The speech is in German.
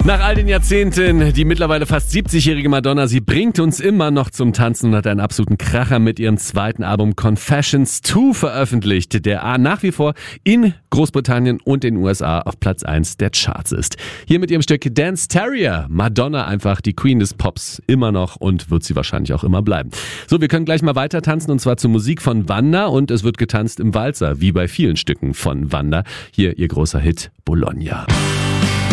Nach all den Jahrzehnten, die mittlerweile fast 70-jährige Madonna, sie bringt uns immer noch zum Tanzen und hat einen absoluten Kracher mit ihrem zweiten Album Confessions 2 veröffentlicht, der nach wie vor in Großbritannien und den USA auf Platz 1 der Charts ist. Hier mit ihrem Stück Dance Terrier, Madonna einfach die Queen des Pops immer noch und wird sie wahrscheinlich auch immer bleiben. So, wir können gleich mal weiter tanzen und zwar zur Musik von Wanda und es wird getanzt im Walzer, wie bei vielen Stücken von Wanda. Hier ihr großer Hit Bologna.